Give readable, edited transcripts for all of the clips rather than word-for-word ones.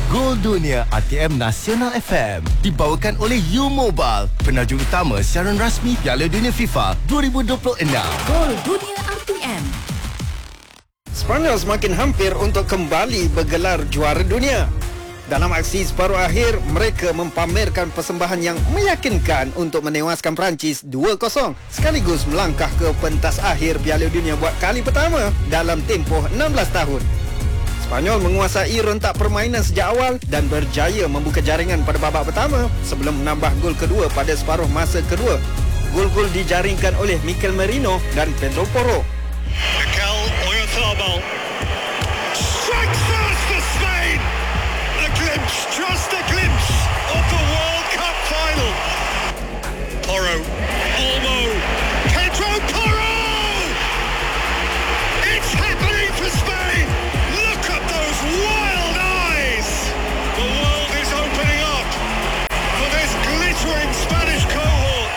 Gol Dunia ATM Nasional FM dibawakan oleh U-Mobile, penajuk utama siaran rasmi Piala Dunia FIFA 2026. Gol Dunia ATM. Spanyol semakin hampir untuk kembali bergelar juara dunia. Dalam aksi separuh akhir, mereka mempamerkan persembahan yang meyakinkan untuk menewaskan Perancis 2-0 sekaligus melangkah ke pentas akhir Piala Dunia buat kali pertama dalam tempoh 16 tahun. Spanyol menguasai rentak permainan sejak awal dan berjaya membuka jaringan pada babak pertama sebelum menambah gol kedua pada separuh masa kedua. Gol-gol dijaringkan oleh Mikel Merino dan Pedro Porro. Mikel Oyarzabal strikes first for Spain. A glimpse, just a glimpse of the World Cup final. Porro, Olmo, Pedro Porro! It's happening for Spain! Look at those wild eyes! The world is opening up for this glittering Spanish cohort.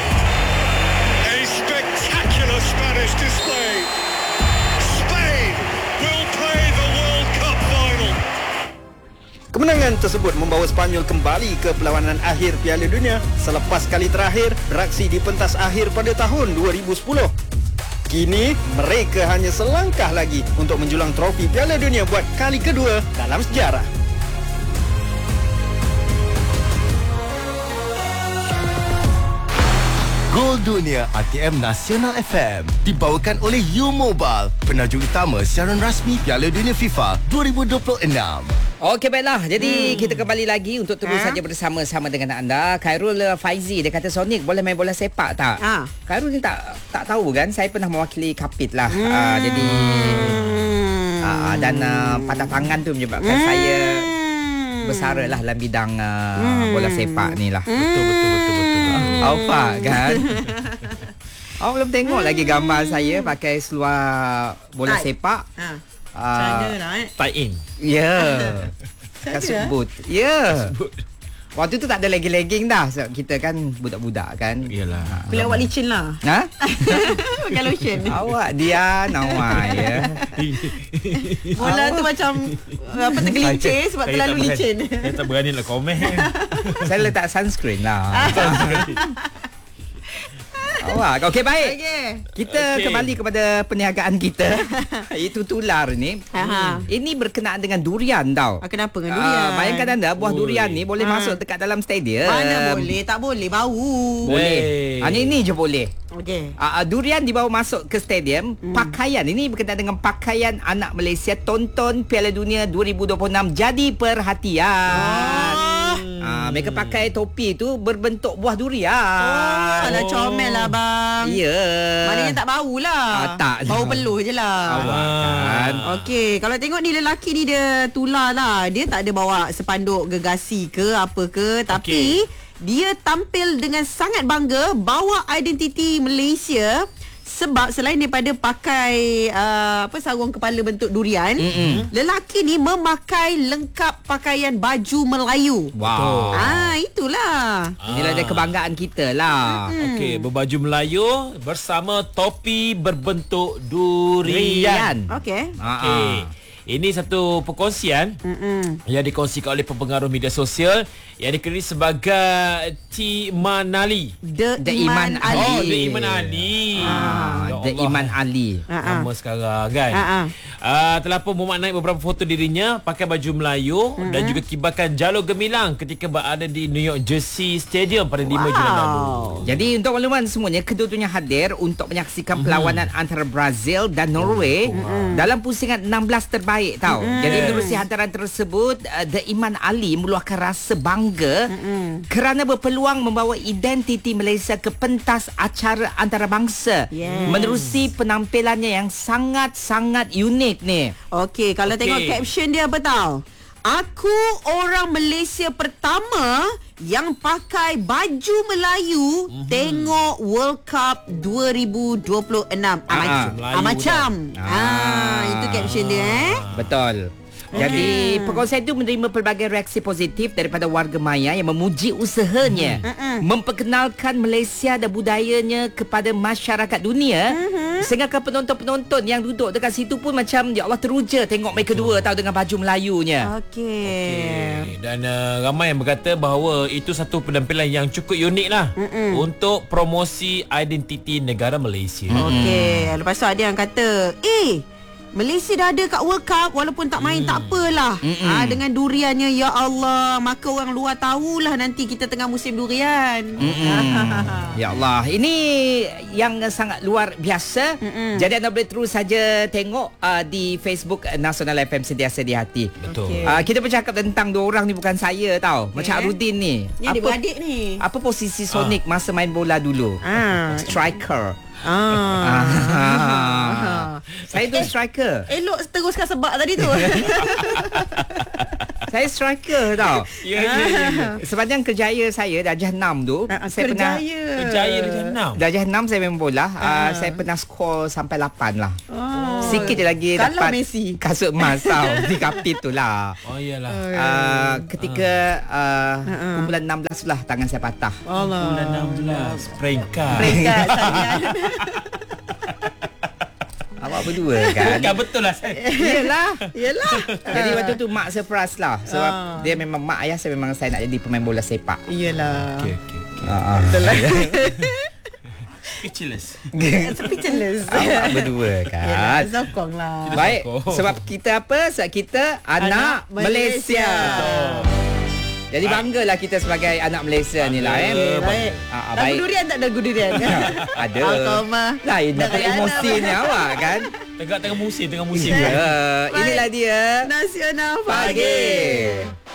A spectacular Spanish display. Spain will play the World Cup final. Kemenangan tersebut membawa Spanyol kembali ke perlawanan akhir Piala Dunia selepas kali terakhir beraksi di pentas akhir pada tahun 2010. Kini, mereka hanya selangkah lagi untuk menjulang trofi Piala Dunia buat kali kedua dalam sejarah. Gol Dunia ATM Nasional FM dibawakan oleh U-Mobile, penajuk utama siaran rasmi Piala Dunia FIFA 2026. Okey, baiklah. Jadi kita kembali lagi untuk terus saja bersama-sama dengan anda. Khairul Faizi, dia kata Sonic boleh main bola sepak tak? Khairul ni tak tahu kan. Saya pernah mewakili Kapit lah. Jadi dan patah tangan tu menyebabkan saya bersara lah dalam bidang bola sepak ni lah. Betul. Awak kan? Awak belum tengok lagi gambar saya pakai seluar bola sepak. Tie in. Ya. Kasut boot. Ya. Waktu tu tak ada legging-legging dah. So, kita kan budak-budak kan. Yalah. Boleh awak licin lah. Ha? Pakai lotion. Awak Dian, awak ya. Bola tu macam tergelincir sebab terlalu licin. Saya tak berani nak komen. Saya letak sunscreen lah. Awak. Okey, baik. Kita kembali kepada perniagaan kita. Itu tular ni. Ini berkenaan dengan durian tau. Kenapa dengan durian? Bayangkan anda buah durian ni boleh masuk dekat dalam stadium. Mana boleh? Tak boleh. Bau. Boleh. Ini je boleh. Okey. Durian dibawa masuk ke stadium. Pakaian ini berkenaan dengan pakaian anak Malaysia tonton Piala Dunia 2026. Jadi perhatian. Mereka pakai topi tu berbentuk buah durian. Alah comel lah bang. Ya. Maknanya tak bau lah. Tak. Bau peluh je lah. Awak kan. Okey, kalau tengok ni lelaki ni dia tular lah. Dia tak ada bawa sepanduk gergasi ke apa ke. Tapi dia tampil dengan sangat bangga bawa identiti Malaysia. Sebab selain daripada pakai sarung kepala bentuk durian, lelaki ni memakai lengkap pakaian baju Melayu. Wow. Itulah. Inilah dia kebanggaan kita lah. Okey, berbaju Melayu bersama topi berbentuk durian. Okey. Ini satu perkongsian yang dikongsikan oleh pempengaruh media sosial yang dikenali sebagai Timanali. The Iman Ali. Oh, The Iman Ali. The Iman Ali. Nama sekarang kan. Telah pun memaknai beberapa foto dirinya pakai baju Melayu dan juga kibarkan jalur gemilang ketika berada di New York Jersey Stadium pada 5 Julai lalu. Jadi untuk makluman semuanya, kedua-duanya hadir untuk menyaksikan perlawanan antara Brazil dan Norway dalam pusingan 16 terbaik tau. Jadi menerusi hantaran tersebut, The Iman Ali meluahkan rasa bangga kerana berpeluang membawa identiti Malaysia ke pentas acara antarabangsa menerusi penampilannya yang sangat-sangat unik ni. Okey, kalau tengok caption dia apa tahu? Aku orang Malaysia pertama yang pakai baju Melayu tengok World Cup 2026. Macam. Itu caption dia Betul. Jadi perkongsian itu menerima pelbagai reaksi positif daripada warga maya yang memuji usahanya memperkenalkan Malaysia dan budayanya kepada masyarakat dunia. Sehingga penonton-penonton yang duduk dekat situ pun macam ya Allah teruja tengok mereka dua tahu dengan baju Melayunya. Okey. Dan ramai yang berkata bahawa itu satu penampilan yang cukup unik lah untuk promosi identiti negara Malaysia. Okey, lepas tu ada yang kata, Malaysia dah ada kat World Cup walaupun tak main tak apalah. Dengan duriannya ya Allah, maka orang luar tahulah nanti kita tengah musim durian. Ya Allah, ini yang sangat luar biasa. Jadi anda boleh terus saja tengok di Facebook Nasional FM Sentiasa di Hati. Betul. Kita bercakap tentang dua orang ni bukan saya tau. Macam Arudin ni. Ni adik-beradik ni. Apa posisi Sonic masa main bola dulu? Striker. Saya tu striker. Elok teruskan sebab tadi tu. Saya striker tau. Ya. Sepanjang kerjaya saya darjah 6 tu, saya pernah Kerjaya darjah 6. darjah 6 saya main bola. Saya pernah skor sampai 8 lah. Sikit je lagi Kalau dapat Messi. kasut emas tau. Di kapit tu lah. Oh iyalah. Ketika kumpulan 16 lah tangan saya patah. Bulan 16 peringkat. Peringkat salian. Awak berdua kan? Kan betul lah saya. Yelah. Jadi Waktu tu mak surprise lah. Sebab dia memang mak ayah saya memang saya nak jadi pemain bola sepak. Iyalah. Okey. Betul lah. Speechless. Speechless. Awak berdua kan? Sokong lah. Baik, sokong. sebab kita apa? Sebab kita anak Malaysia. Jadi banggalah kita sebagai anak Malaysia ni lah. Baik. Lagu Baik. durian tak ada lagu durian kan? Ada. Alkomah. Lain nak emosi ni awak kan? Tengah musim. Inilah dia Nasional Pagi.